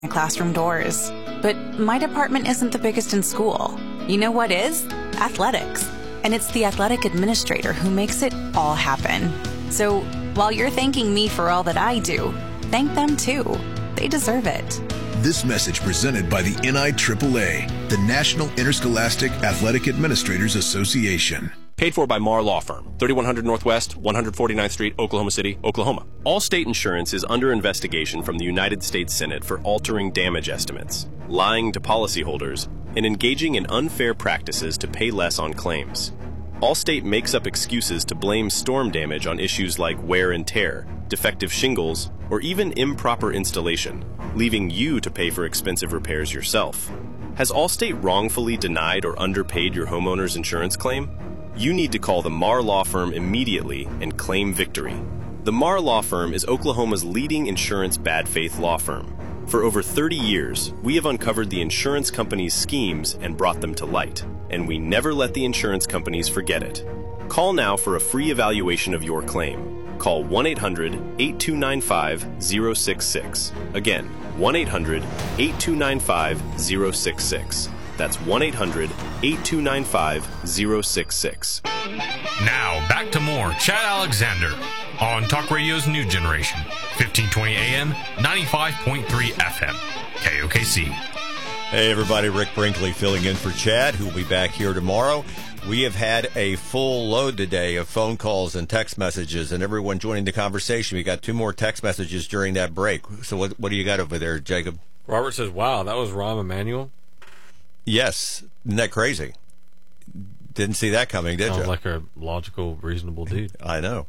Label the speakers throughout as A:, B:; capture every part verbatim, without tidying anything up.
A: classroom doors. But my department isn't the biggest in school. You know what is? Athletics. And it's the athletic administrator who makes it all happen. So while you're thanking me for all that I do, thank them too. They deserve it.
B: This message presented by the N I triple A, the National Interscholastic Athletic Administrators Association.
C: Paid for by Marr Law Firm, thirty-one hundred Northwest, one forty-ninth Street, Oklahoma City, Oklahoma. Allstate Insurance is under investigation from the United States Senate for altering damage estimates, lying to policyholders, and engaging in unfair practices to pay less on claims. Allstate makes up excuses to blame storm damage on issues like wear and tear, defective shingles, or even improper installation, leaving you to pay for expensive repairs yourself. Has Allstate wrongfully denied or underpaid your homeowner's insurance claim? You need to call the Marr Law Firm immediately and claim victory. The Marr Law Firm is Oklahoma's leading insurance bad faith law firm. For over thirty years, we have uncovered the insurance companies' schemes and brought them to light, and we never let the insurance companies forget it. Call now for a free evaluation of your claim. Call one eight hundred, eight two nine five, zero six six. Again, one eight hundred, eight two nine five, zero six six. That's one eight hundred, eight two nine five, zero six six.
D: Now, back to more Chad Alexander on Talk Radio's New Generation, fifteen twenty A M, ninety-five point three F M, K O K C.
E: Hey, everybody, Rick Brinkley filling in for Chad, who will be back here tomorrow. We have had a full load today of phone calls and text messages, and everyone joining the conversation. We got two more text messages during that break. So what, what do you got over there, Jacob?
F: Robert says, wow, that was Rahm Emanuel?
E: Yes. Isn't that crazy? Didn't see that coming, did you?
F: Sounds like a logical, reasonable dude.
E: I know.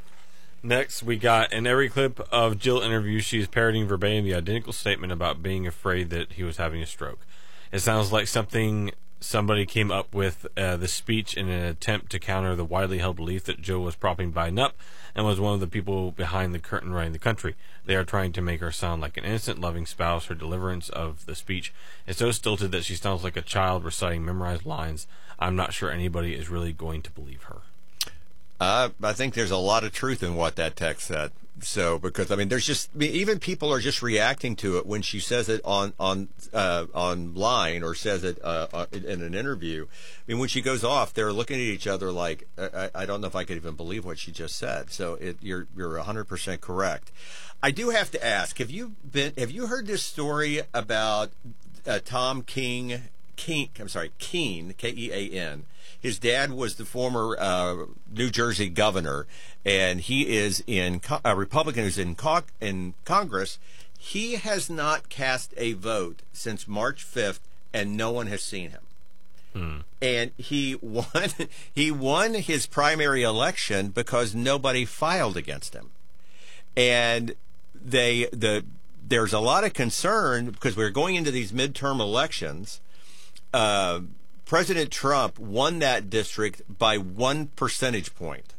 F: Next, we got, in every clip of Jill interview, she's parroting verbatim the identical statement about being afraid that he was having a stroke. It sounds like something somebody came up with uh, the speech in an attempt to counter the widely held belief that Jill was propping Biden up and was one of the people behind the curtain running the country. They are trying to make her sound like an innocent, loving spouse. Her deliverance of the speech is so stilted that she sounds like a child reciting memorized lines. I'm not sure anybody is really going to believe her.
E: Uh, I think there's a lot of truth in what that text said. So, because I mean, there's just I mean, even people are just reacting to it when she says it on on uh, online or says it uh, in an interview. I mean, when she goes off, they're looking at each other like, I, I don't know if I could even believe what she just said. So, it, you're you're one hundred percent correct. I do have to ask: Have you been? Have you heard this story about uh, Tom King? King, I'm sorry, Keene, K E A N. His dad was the former uh, New Jersey governor, and he is in a Republican who's in, co- in Congress. He has not cast a vote since March fifth, and no one has seen him. Hmm. And he won. He won his primary election because nobody filed against him, and they the there's a lot of concern because we're going into these midterm elections. Uh, President Trump won that district by one percentage point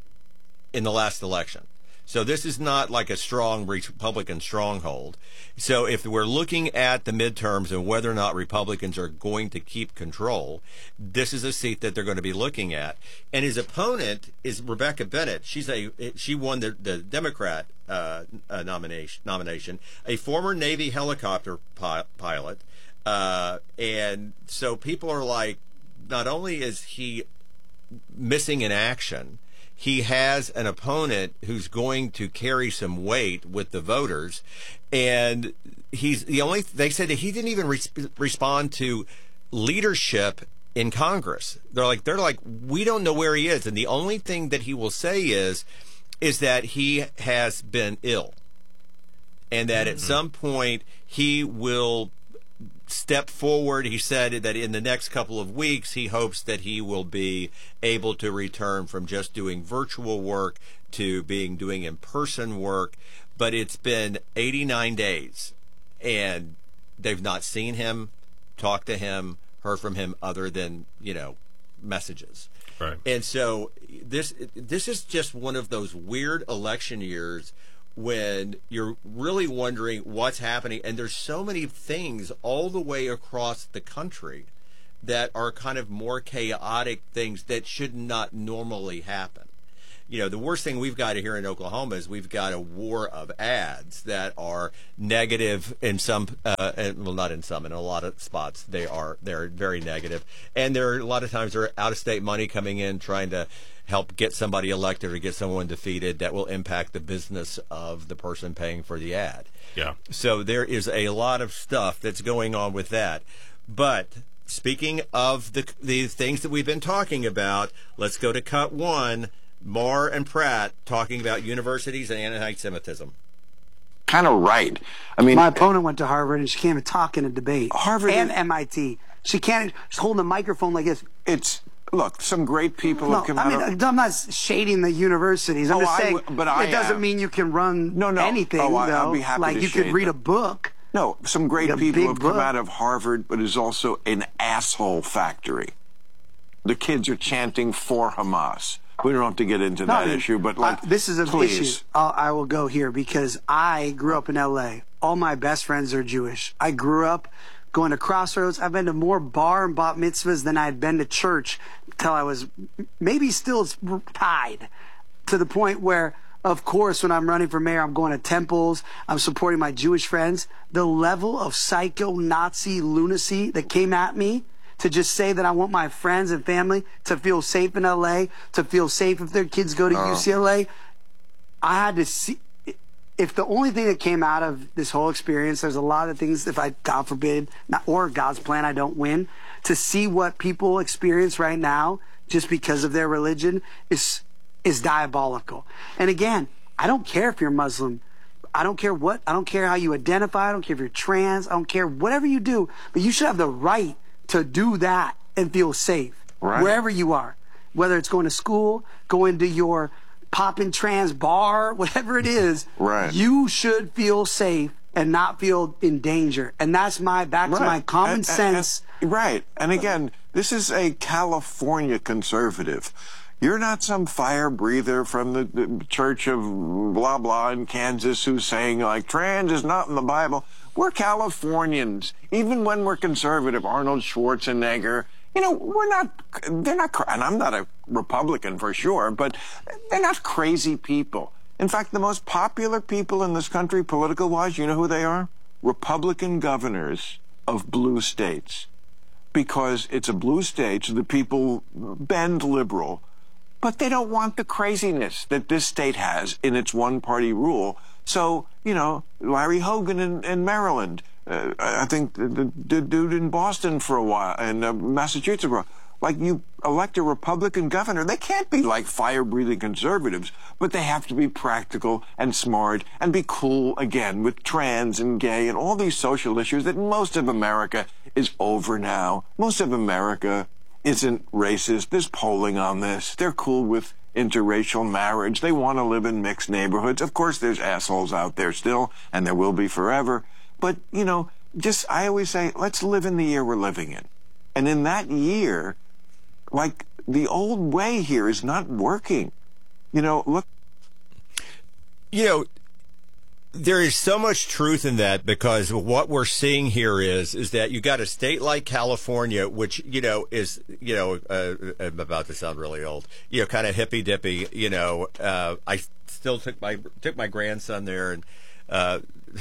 E: in the last election. So this is not like a strong Republican stronghold. So if we're looking at the midterms and whether or not Republicans are going to keep control, this is a seat that they're going to be looking at. And his opponent is Rebecca Bennett. She's a she won the, the Democrat uh, uh, nomination, nomination, a former Navy helicopter pi- pilot. Uh, and so people are like, not only is he missing in action, he has an opponent who's going to carry some weight with the voters. And he's the only, they said that he didn't even re- respond to leadership in Congress. They're like, they're like, we don't know where he is. And the only thing that he will say is, is that he has been ill and that mm-hmm. at some point he will step forward. He said that in the next couple of weeks, he hopes that he will be able to return from just doing virtual work to being doing in-person work. But it's been eighty-nine days, and they've not seen him, talked to him, heard from him other than, you know, messages.
F: Right.
E: And so this this is just one of those weird election years when you're really wondering what's happening, and there's so many things all the way across the country that are kind of more chaotic things that should not normally happen. you know, the worst thing we've got here in Oklahoma is we've got a war of ads that are negative in some, uh, and, well, not in some, in a lot of spots they are they're very negative, and there are a lot of times there are out of state money coming in trying to help get somebody elected or get someone defeated that will impact the business of the person paying for the ad.
F: Yeah.
E: So there is a lot of stuff that's going on with that. But speaking of the the things that we've been talking about, let's go to cut one. Maher and Pratt talking about universities and anti-Semitism.
G: Kind of right. I mean,
H: my opponent went to Harvard and she can't even talk in a debate.
G: Harvard
H: and
G: is,
H: M I T. She can't. She's holding a microphone like this.
G: It's look. Some great people
H: no,
G: have come
H: I
G: out.
H: mean,
G: of,
H: I'm not shading the universities. I'm
G: oh,
H: just
G: I
H: saying.
G: w- but I
H: it doesn't
G: am.
H: mean you can run
G: no, no.
H: anything.
G: Oh, I,
H: though.
G: I'll be happy
H: like
G: to
H: you could
G: shade
H: read
G: them.
H: a book.
G: No, some great
H: a
G: people have
H: book.
G: come out of Harvard, but it's also an asshole factory. The kids are chanting for Hamas. We don't have to get into
H: No,
G: that
H: I mean,
G: issue, but like,
H: uh, this is an
G: please.
H: issue. I'll, I will go here because I grew up in L A. All my best friends are Jewish. I grew up going to Crossroads. I've been to more bar and bat mitzvahs than I had been to church till I was maybe still tied to the point where, of course, when I'm running for mayor, I'm going to temples. I'm supporting my Jewish friends. The level of psycho-Nazi lunacy that came at me to just say that I want my friends and family to feel safe in L A, to feel safe if their kids go to
G: Oh.
H: U C L A. I had to see, if the only thing that came out of this whole experience, there's a lot of things, if I, God forbid, not, or God's plan, I don't win, to see what people experience right now just because of their religion is is diabolical. And again, I don't care if you're Muslim. I don't care what, I don't care how you identify. I don't care if you're trans. I don't care whatever you do, but you should have the right to do that and feel safe
G: Right.
H: wherever you are, whether it's going to school, going to your poppin' trans bar, whatever it is.
G: Right.
H: You should feel safe and not feel in danger. And that's my, back to my common
G: And- and-
H: sense.
G: and- right. And again, this is a California conservative. You're not some fire breather from the, the church of blah, blah in Kansas who's saying, like, trans is not in the Bible. We're Californians. Even when we're conservative, Arnold Schwarzenegger, you know, we're not, they're not, and I'm not a Republican for sure, but they're not crazy people. In fact, the most popular people in this country, political-wise, you know who they are? Republican governors of blue states. Because it's a blue state, so the people bend liberal, but they don't want the craziness that this state has in its one-party rule. So, you know, Larry Hogan in, in Maryland, uh, I think the, the, the dude in Boston for a while, and uh, Massachusetts for a while. Like, you elect a Republican governor, they can't be like fire-breathing conservatives, but they have to be practical and smart and be cool again with trans and gay and all these social issues that most of America is over now. Most of America isn't racist. There's polling on this. They're cool with interracial marriage. They want to live in mixed neighborhoods. Of course, there's assholes out there still, and there will be forever. But, you know, just, I always say, let's live in the year we're living in. And in that year, like, the old way here is not working. You know, look.
E: You know, there is so much truth in that, because what we're seeing here is is that you got a state like California, which, you know, is, you know, uh, I'm about to sound really old, you know, kind of hippy dippy. You know, uh, I still took my took my grandson there, and uh,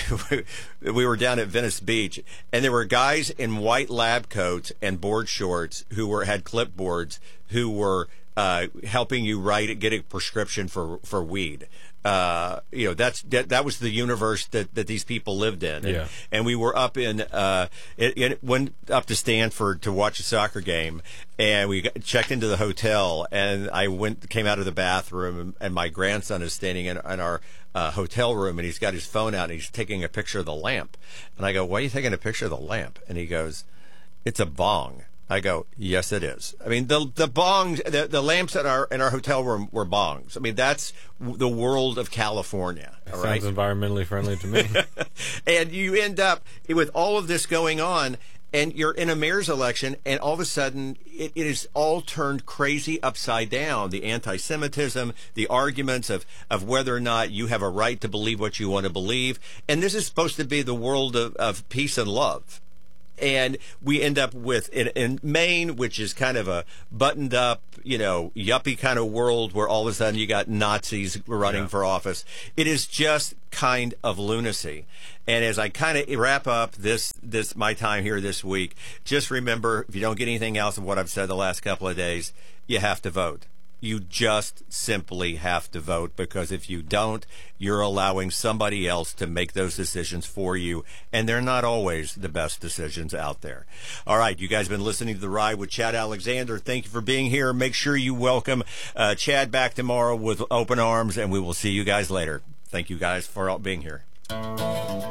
E: we were down at Venice Beach, and there were guys in white lab coats and board shorts who were had clipboards who were uh, helping you write get a prescription for for weed. Uh, you know, that's that, that was the universe that, that these people lived in. And,
F: Yeah.
E: and we were up in, uh, it, it went up to Stanford to watch a soccer game, and we got, checked into the hotel, and I went, came out of the bathroom, and, and my grandson is standing in, in our uh, hotel room, and he's got his phone out, and he's taking a picture of the lamp. And I go, why are you taking a picture of the lamp? And he goes, it's a bong. I go, yes, it is. I mean, the the bongs, the, the lamps in our in our hotel room were bongs. I mean, that's the world of California.
F: That
E: all
F: sounds
E: right?
F: environmentally friendly to me.
E: And you end up with all of this going on, and you're in a mayor's election, and all of a sudden it, it is all turned crazy upside down. The anti-Semitism, the arguments of, of whether or not you have a right to believe what you want to believe. And this is supposed to be the world of, of peace and love. and we end up with in, in Maine, which is kind of a buttoned up, you know, yuppie kind of world where all of a sudden you got Nazis running
F: Yeah.
E: for office. It is just kind of lunacy. And as I kind of wrap up this this my time here this week, just remember, if you don't get anything else of what I've said the last couple of days, you have to vote. You just simply have to vote, because if you don't, you're allowing somebody else to make those decisions for you, and they're not always the best decisions out there. All right, you guys have been listening to The Ride with Chad Alexander. Thank you for being here. Make sure you welcome uh, Chad back tomorrow with open arms, and we will see you guys later. Thank you guys for being here.